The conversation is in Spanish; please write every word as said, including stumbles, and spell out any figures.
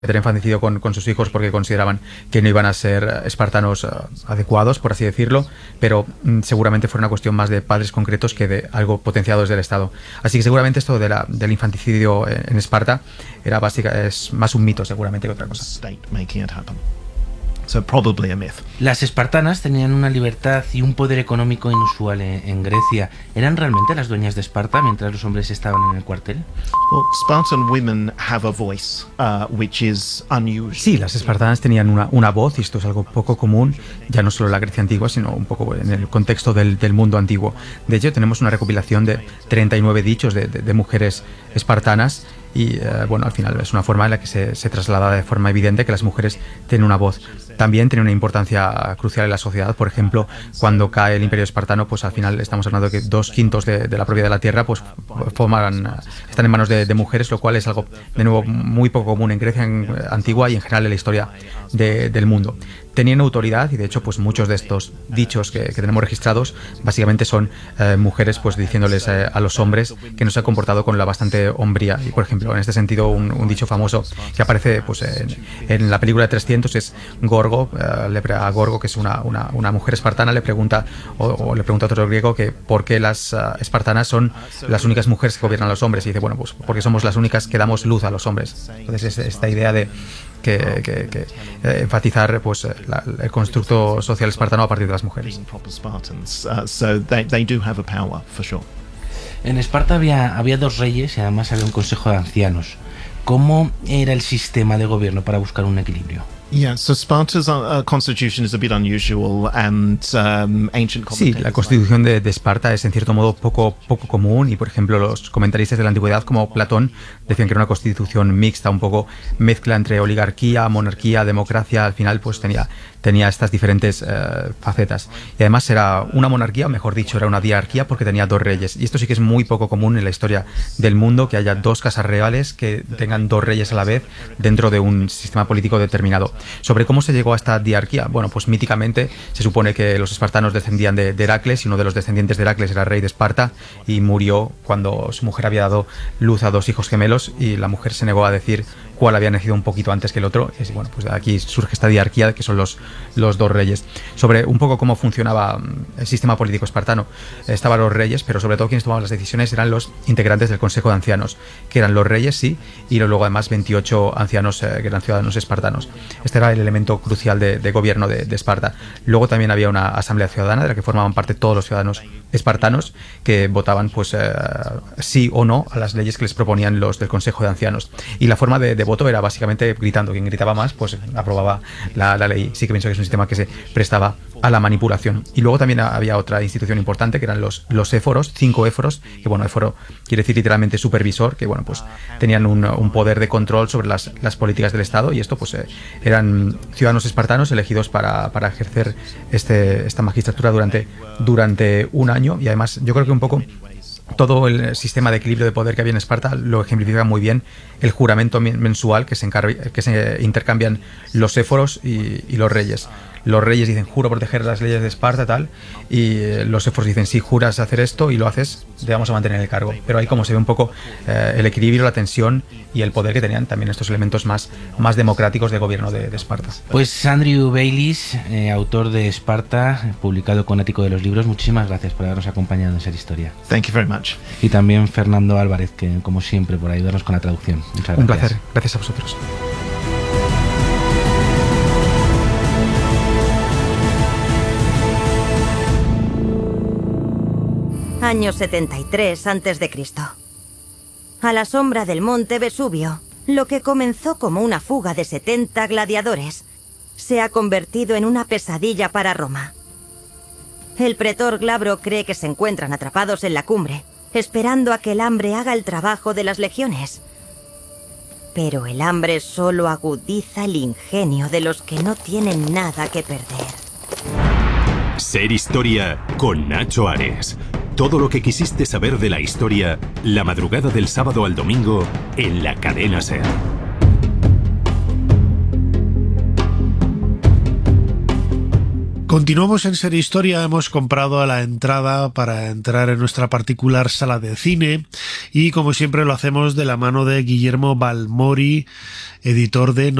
cometer infanticidio con, con sus hijos porque consideraban que no iban a ser espartanos uh, adecuados, por así decirlo, pero mm, seguramente fue una cuestión más de padres concretos que de algo potenciado desde el Estado. Así que seguramente esto de la, del infanticidio en, en Esparta era básica, es más un mito seguramente que otra cosa. So probably a myth. Las espartanas tenían una libertad y un poder económico inusual en, en Grecia. ¿Eran realmente las dueñas de Esparta mientras los hombres estaban en el cuartel? Well, Spartan women have a voice, uh, which is unusual. Sí, las espartanas tenían una, una voz, y esto es algo poco común, ya no solo en la Grecia antigua, sino un poco en el contexto del, del mundo antiguo. De hecho, tenemos una recopilación de treinta y nueve dichos de, de, de mujeres espartanas. Y eh, bueno, al final es una forma en la que se, se traslada de forma evidente que las mujeres tienen una voz. También tiene una importancia crucial en la sociedad. Por ejemplo, cuando cae el Imperio Espartano, pues al final estamos hablando de que dos quintos de, de la propiedad de la tierra pues forman, están en manos de, de mujeres, lo cual es algo de nuevo muy poco común en Grecia en, antigua y en general en la historia de, del mundo. Tenían autoridad y de hecho pues muchos de estos dichos que, que tenemos registrados básicamente son eh, mujeres pues diciéndoles eh, a los hombres que no se han comportado con la bastante hombría. Y por ejemplo, en este sentido un, un dicho famoso que aparece pues en, en la película de trescientos es Gorgo, eh, le, a Gorgo, que es una, una, una mujer espartana, le pregunta o, o le pregunta a otro griego que por qué las uh, espartanas son las únicas mujeres que gobiernan a los hombres, y dice, bueno, pues porque somos las únicas que damos luz a los hombres. Entonces es esta idea de que, que, que eh, enfatizar pues la, el constructo social espartano a partir de las mujeres. En Esparta había, había dos reyes y además había un consejo de ancianos. ¿Cómo era el sistema de gobierno para buscar un equilibrio? Yeah, so Sparta's uh, constitution is a bit unusual and um, ancient Sí, la constitución de, de Esparta es en cierto modo poco, poco común, y por ejemplo los comentaristas de la antigüedad como Platón decían que era una constitución mixta, un poco mezcla entre oligarquía, monarquía, democracia. Al final pues tenía, tenía estas diferentes uh, facetas, y además era una monarquía, o mejor dicho era una diarquía, porque tenía dos reyes, y esto sí que es muy poco común en la historia del mundo, que haya dos casas reales que tengan dos reyes a la vez dentro de un sistema político determinado. Sobre cómo se llegó a esta diarquía, bueno, pues míticamente se supone que los espartanos descendían de, de Heracles, y uno de los descendientes de Heracles era el rey de Esparta, y murió cuando su mujer había dado luz a dos hijos gemelos, y la mujer se negó a decir cuál había nacido un poquito antes que el otro. Y bueno, pues de aquí surge esta diarquía, que son los, los dos reyes. Sobre un poco cómo funcionaba el sistema político espartano, estaban los reyes, pero sobre todo quienes tomaban las decisiones eran los integrantes del Consejo de Ancianos, que eran los reyes, sí, y luego además veintiocho ancianos eh, que eran ciudadanos espartanos. Este era el elemento crucial de, de gobierno de, de Esparta. Luego también había una asamblea ciudadana de la que formaban parte todos los ciudadanos espartanos, que votaban pues eh, sí o no a las leyes que les proponían los del Consejo de Ancianos. Y la forma de, de voto era básicamente gritando. Quien gritaba más pues aprobaba la, la ley. Sí que pienso que es un sistema que se prestaba a la manipulación. Y luego también había otra institución importante, que eran los, los éforos, cinco éforos, que bueno, éforo quiere decir literalmente supervisor, que bueno, pues tenían un, un poder de control sobre las, las políticas del Estado, y esto pues eh, eran ciudadanos espartanos elegidos para, para ejercer este, esta magistratura durante, durante un año. Y además yo creo que un poco todo el sistema de equilibrio de poder que había en Esparta lo ejemplifica muy bien el juramento mensual que se, que se intercambian los éforos y, y los reyes. Los reyes dicen, juro proteger las leyes de Esparta, tal, y eh, los éforos dicen, sí, juras hacer esto y lo haces, te vamos a mantener el cargo. Pero ahí como se ve un poco eh, el equilibrio, la tensión y el poder que tenían también estos elementos más, más democráticos de gobierno de, de Esparta. Pues Andrew Baylis, eh, autor de Esparta, publicado con Ático de los Libros, muchísimas gracias por habernos acompañado en Ser Historia. Thank you very much. Y también Fernando Álvarez, que como siempre, por ayudarnos con la traducción. Muchas gracias. Un placer, gracias a vosotros. Año setenta y tres antes de Cristo. A la sombra del monte Vesubio, lo que comenzó como una fuga de setenta gladiadores se ha convertido en una pesadilla para Roma. El pretor Glabro cree que se encuentran atrapados en la cumbre, esperando a que el hambre haga el trabajo de las legiones. Pero el hambre solo agudiza el ingenio de los que no tienen nada que perder. Ser Historia con Nacho Ares. Todo lo que quisiste saber de la historia, la madrugada del sábado al domingo, en la cadena SER. Continuamos en Serie Historia. Hemos comprado la entrada para entrar en nuestra particular sala de cine y, como siempre, lo hacemos de la mano de Guillermo Balmori, editor de